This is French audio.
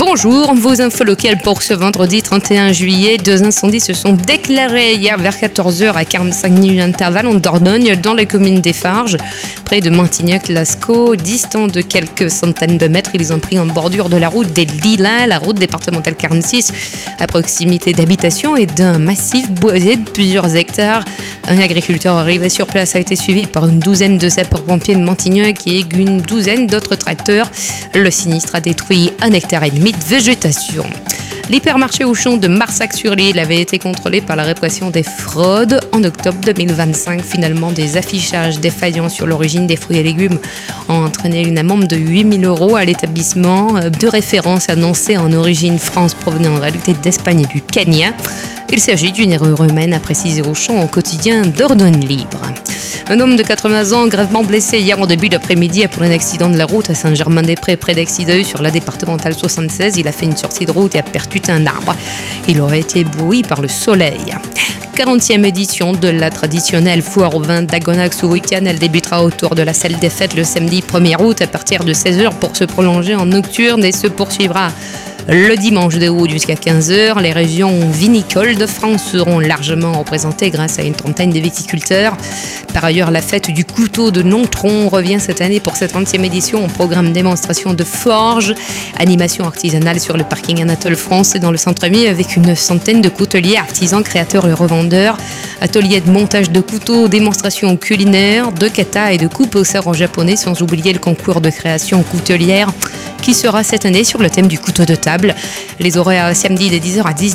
Bonjour, vos infos locales pour ce vendredi 31 juillet. 2 incendies se sont déclarés hier vers 14h à 45 minutes d'intervalle en Dordogne, dans les communes des Farges, près de Montignac-Lascaux. Distant de quelques centaines de mètres, ils ont pris en bordure de la route des Lilas, la route départementale 46, à proximité d'habitations et d'un massif boisé de plusieurs hectares. Un agriculteur arrivé sur place a été suivi par une douzaine de sapeurs-pompiers de Montignac et une douzaine d'autres tracteurs. Le sinistre a détruit 1,5 hectare de végétation. L'hypermarché Auchan de Marsac-sur-l'Île avait été contrôlé par la répression des fraudes en octobre 2025. Finalement, des affichages défaillants sur l'origine des fruits et légumes ont entraîné une amende de 8 000 € à l'établissement. De référence annoncée en origine France provenant en réalité d'Espagne et du Kenya. Il s'agit d'une erreur humaine, a précisé Auchan au quotidien Dordogne Libre. Un homme de 80 ans gravement blessé hier en début d'après-midi après un accident de la route à Saint-Germain-des-Prés, près d'Exideuil, sur la départementale 76. Il a fait une sortie de route et a percuté un arbre. Il aurait été ébloui par le soleil. 40e édition de la traditionnelle foire au vin d'Agonac ce week-end. Elle débutera autour de la salle des fêtes le samedi 1er août à partir de 16h pour se prolonger en nocturne et se poursuivra le dimanche de août jusqu'à 15h. Les régions vinicoles de France seront largement représentées grâce à une trentaine de viticulteurs. Par ailleurs, la fête du couteau de Nontron revient cette année pour cette 30e édition. On programme démonstration de forge, animation artisanale sur le parking Anatole France et dans le centre-ville avec une centaine de couteliers, artisans, créateurs et revendeurs. Ateliers de montage de couteaux, démonstrations culinaires, de kata et de coupe au cerf en japonais, sans oublier le concours de création coutelière qui sera cette année sur le thème du couteau de table. Les horaires samedi de 10h à 19h.